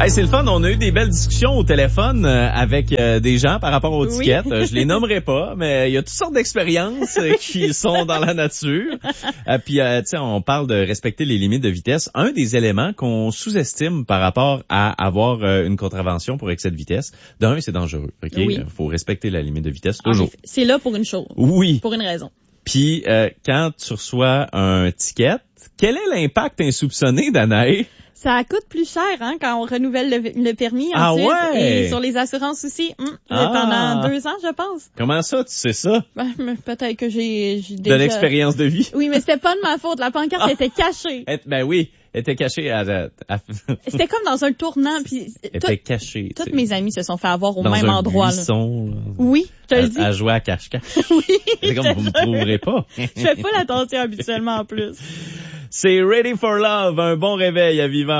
Hey, c'est le fun. On a eu des belles discussions au téléphone avec des gens par rapport aux tickets. Je les nommerai pas, mais il y a toutes sortes d'expériences qui sont dans la nature. Puis, tu sais, on parle de respecter les limites de vitesse. Un des éléments qu'on sous-estime par rapport à avoir une contravention pour excès de vitesse, d'un, c'est dangereux. Ok, oui. Faut respecter la limite de vitesse toujours. C'est là pour une chose. Oui. Pour une raison. Puis, quand tu reçois un ticket, quel est l'impact insoupçonné, Danae? Ça coûte plus cher quand on renouvelle le permis ensuite. Ah ouais? Et sur les assurances aussi. Pendant 2 ans, je pense. Comment ça, tu sais ça? Peut-être que j'ai déjà... De l'expérience de vie? Oui, mais c'était pas de ma faute. La pancarte était cachée. Ben oui, elle était cachée C'était comme dans un tournant. Puis elle était cachée. Toutes mes amies se sont fait avoir au dans même un endroit. Buisson, là. Oui, je te le dis. À jouer à cache-cache. Oui. C'est comme vous me trouverez pas. Je fais pas l'attention habituellement en plus. C'est Ready for Love, un bon réveil à Vivant.